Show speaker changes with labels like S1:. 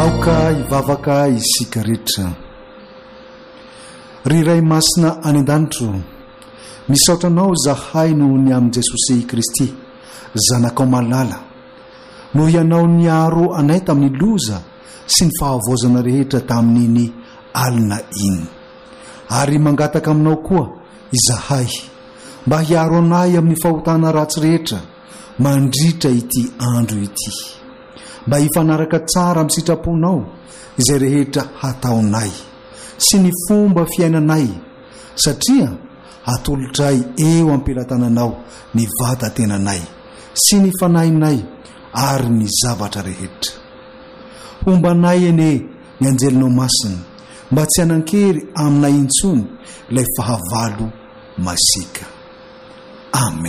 S1: aoka ivavaka isika rehetra. Ry ray masina any an-danitro, misaotranao zahay noho ny amin'i Jesosy Kristy, zanakao malala, noho ianao niaro anay tamin'ny loza sy ny fahavozana rehetra tamin'iny alina iny. Ary mangataka aminao koa izahay mba hiaro anay amin'ny fahotana ratsy rehetra mandritra ity andro ity, mba hifanaraka tsara amin'ny sitraponao izay rehetra hataonay sy ny fomba fiainanay, satria hatolotray eo ampelantananao ny vatan-tenanay sy ny fanahinay ary ny zavatra rehetra. Hombanay ene ny anjelinao masina mba tsy hanan-kery aminay intsony ilay fahavalo masika. Amen.